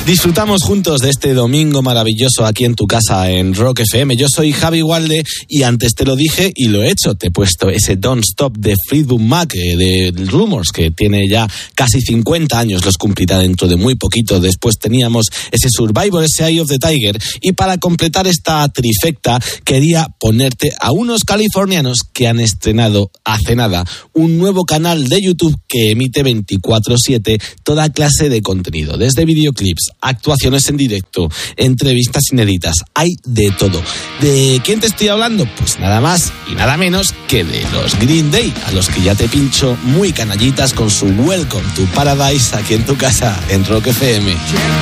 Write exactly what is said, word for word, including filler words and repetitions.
Disfrutamos juntos de este domingo maravilloso aquí en tu casa en Rock F M. Yo soy Javi Walde y antes te lo dije y lo he hecho. Te he puesto ese Don't Stop de Fleetwood Mac, eh, de Rumours, que tiene ya casi cincuenta años, los cumplirá dentro de muy poquito. Después teníamos ese Survivor, ese Eye of the Tiger. Y para completar esta trifecta, quería ponerte a unos californianos que han estrenado hace nada un nuevo canal de YouTube que emite veinticuatro siete toda clase de contenido, desde videoclips, actuaciones en directo, entrevistas inéditas, hay de todo. ¿De quién te estoy hablando? Pues nada más y nada menos que de los Green Day, a los que ya te pincho muy canallitas con su Welcome to Paradise aquí en tu casa en Rock F M.